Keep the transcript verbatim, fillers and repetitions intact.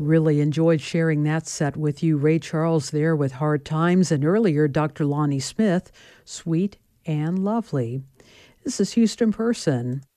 Really enjoyed sharing that set with you. Ray Charles there with Hard Times, and earlier Doctor Lonnie Smith, Sweet and Lovely. This is Houston Person.